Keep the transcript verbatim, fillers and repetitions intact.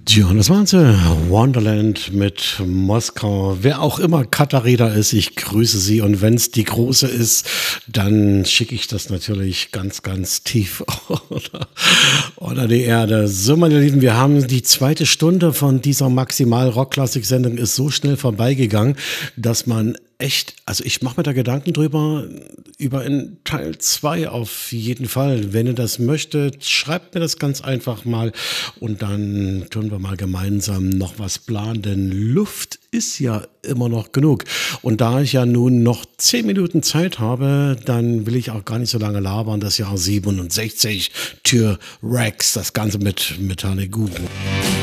Ja, das waren sie. Wonderland mit Moskau. Wer auch immer Katharina ist, ich grüße sie. Und wenn es die Große ist, dann schicke ich das natürlich ganz, ganz tief unter, unter die Erde. So, meine Lieben, wir haben die zweite Stunde von dieser Maximal-Rock-Klassik-Sendung ist so schnell vorbeigegangen, dass man echt, also ich mache mir da Gedanken drüber, über in Teil zwei auf jeden Fall. Wenn ihr das möchtet, schreibt mir das ganz einfach mal und dann tun wir mal gemeinsam noch was planen, denn Luft ist ja immer noch genug. Und da ich ja nun noch zehn Minuten Zeit habe, dann will ich auch gar nicht so lange labern. Das Jahr siebenundsechzig, Tür Rex, das Ganze mit Metallic Guru.